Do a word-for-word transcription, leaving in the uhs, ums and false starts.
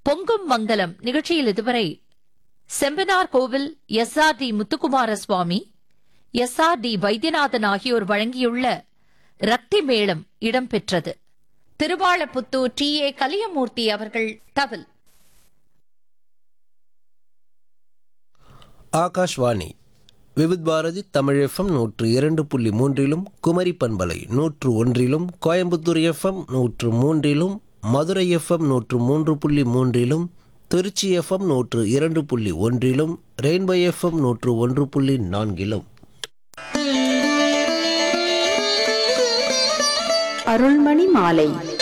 பொங்கும் மங்கலம் நிகழ்ச்சியில் இதுவரை செம்பனார் கோவில் எஸ் ஆர் டி முத்துக்குமார சுவாமி, எஸ் ஆர் டி வைத்தியநாதன் ஆகியோர் வழங்கியுள்ள ரக்தி மேளம் இடம்பெற்றது. திருவாளப்புத்தூர் டி ஏ கலியமூர்த்தி அவர்கள் தவில். ஆகாஷ்வாணி விவித் பாரதி தமிழ் எஃப்எம் நூற்று இரண்டு புள்ளி மூன்றிலும், குமரி பண்பலை நூற்று ஒன்றிலும், கோயம்புத்தூர் எஃப்எம் நூற்று மூன்றிலும், மதுரை எஃப்எம் நூற்று மூன்று புள்ளி மூன்றிலும், திருச்சி எஃப்எம் நூற்று இரண்டு புள்ளி ஒன்றிலும், ரெயின்போ எஃப்எம் நூற்று ஒன்று புள்ளி நான்கிலும். அருள்மணி மாலை